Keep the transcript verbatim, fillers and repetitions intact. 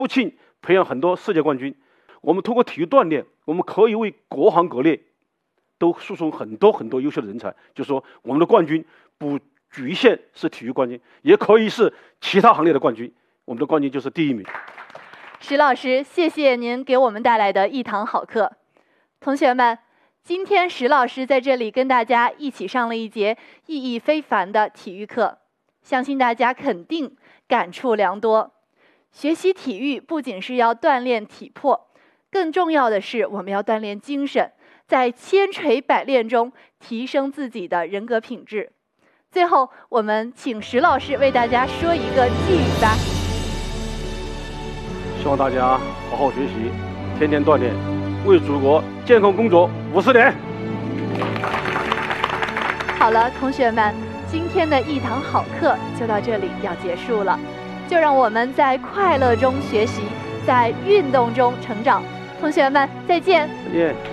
不幸培养很多世界冠军。我们通过体育锻炼，我们可以为各行各业都输送很多很多优秀的人才。就是说，我们的冠军不局限是体育冠军，也可以是其他行业的冠军。我们的冠军就是第一名。 石老师，谢谢您给我们带来的一堂好课。同学们，今天石老师在这里跟大家一起上了一节意义非凡的体育课，相信大家肯定感触良多。学习体育不仅是要锻炼体魄，更重要的是我们要锻炼精神，在千锤百炼中提升自己的人格品质。最后，我们请石老师为大家说一个寄语吧。 希望大家好好学习，天天锻炼，为祖国健康工作五十年。 好了，同学们，今天的一堂好课就到这里要结束了。就让我们在快乐中学习，在运动中成长。同学们，再见。 再见。